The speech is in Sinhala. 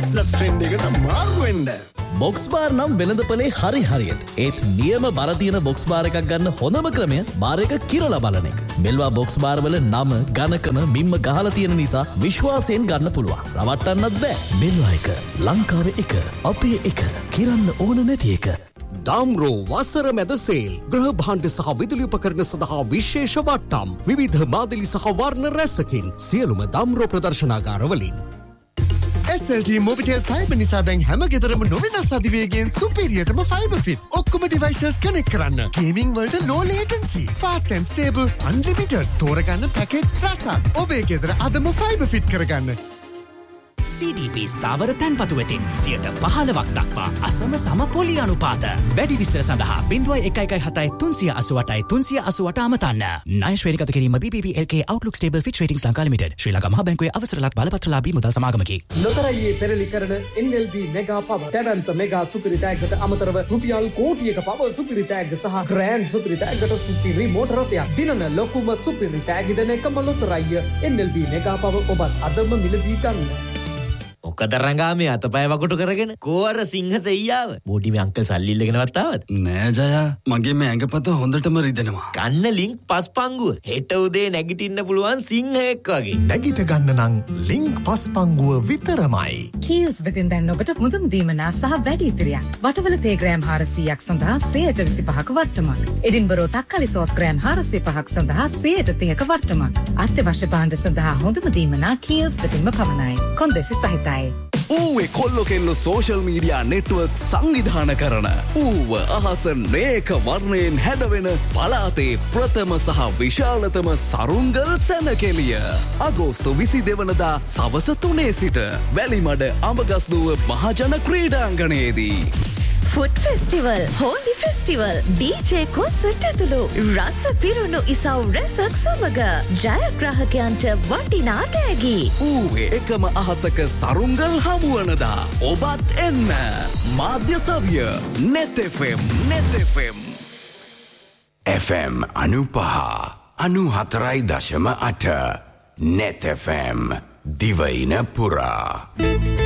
බිස්නස් ට්‍රෙන්ඩ් එකට මාරු වෙන්න. බොක්ස් බාර් නම් වෙළඳපොලේ හරියට. ඒත් නියම බර තියෙන බොක්ස් බාර් එකක් ගන්න හොඳම ක්‍රමය බාර් එක කිරලා බලන එක. මෙල්වා බොක්ස් බාර් වල නම, ඝනකම, මිම්ම ගහලා තියෙන නිසා විශ්වාසයෙන් ගන්න පුළුවන්. රවට්ටන්නත් බෑ. මෙල්වා එක ලංකාවේ එක, අපේ එක, කිරන්න ඕන නැති එක. ඩාම්රෝ වසර මැද සේල්. ගෘහ භාණ්ඩ සහ විදුලි උපකරණ සඳහා විශේෂ වට්ටම්. විවිධ මාදිලි සහ වර්ණ රැසකින් සියලුම ඩාම්රෝ ප්‍රදර්ශනාගාරවලින්. SLT Mobitel Fiber නිසා දැන් හැම ගෙදරම නොවෙනස් අධිවේගයෙන් සුපීරියර්ටම ෆයිබර් ෆිට. ඔක්කොම ඩිවයිසස් කනෙක්ට් කරන්න. ගේමින් වලට low latency, fast and stable, unlimited. තෝරගන්න පැකේජ් රසක්. ඔබේ ගෙදර අදම ෆයිබර් ෆිට කරගන්න. CDP ස්ථාවර තැන්පතු වෙතින් 15% දක්වා අසම සම පොලි අනුපාත. වැඩි විස්තර සඳහා 0117 අමතන්න. ණය ශ්‍රේණිගත කිරීම BBB LK Outlook Stable Fitch Ratings Lanka limited. ශ්‍රී ලංකා මහ බැංකුවේ අවසරලත් බලපත්‍රලාභී මුදල් සමාගමකි. ලොතරැයියේ පෙරලි කරන NLB මෙගා පව දැවැන්ත මෙගා සුපිරි තෑග්ගට අමතරව රුපියල් කෝටියක පව සුපිරි තෑග්ග සහ ග්‍රෑන්ඩ් සුපිරි තෑග්ගට සුපිරි මෝටර රථයක්. දිනන ලොකුම සුපිරි තෑග්ග දෙන එකම ලොතරැයිය NLB මෙගා පව ඔබත් අදම මිලදී ගන්න. මොකද රංගාමේ අතපය වකුටු කරගෙන කෝර සිංහ සෙයියාව බෝඩි මේ අංකල් සල්ලි ඉල්ලගෙනවත් ආවද නෑ ජයා මගේ මේ ඇඟපත හොඳටම රිදෙනවා කන්න ලින්ක් පස්පංගුව හෙට උදේ නැගිටින්න පුළුවන් සිංහයෙක් වගේ නැගිට ගන්න නම් ලින්ක් පස්පංගුව විතරමයි කීල්ස් වෙතින් දැන් ඔබට මුදුන් දීමනා සහ වැඩි ඉතිරියක් වටවල තේ ග්‍රෑම් 400ක් සඳහා 125ක වට්ටමක් එඩින්බරෝ තක්කලි සෝස් ග්‍රෑම් 405ක් සඳහා 130ක වට්ටමක් අත්‍යවශ්‍ය භාණ්ඩ සඳහා හොඳම දීමනා කීල්ස් වෙතින්ම පමණයි කොන්දෙසි සහිතයි ඌවේ කොල්ලො කෙල්ලො සෝෂල් මීඩියා නෙට්වර්ක් සංවිධාන කරන ඌව අහස නේක වර්ණයෙන් හැඩවෙන පලාතේ ප්‍රථම සහ විශාලතම සරුංගල් සැනකෙලිය අගෝස්තු 22 වනදා සවස 3 සිට වැලිමඩ අඹගස්දුව මහජන ක්‍රීඩාංගණයේදී food festival, holy festival, DJ concert ඇතුළු රස පිරුණු ඉසව් රැසක් සමග ජයග්‍රාහකයන්ට වටිනා තෑගි. ඌවේ එකම අහසක සරුංගල් හමුවනදා ඔබත් එන්න. මාධ්‍ය සවිය net FM FM 95.94.8 net FM දිවයින පුරා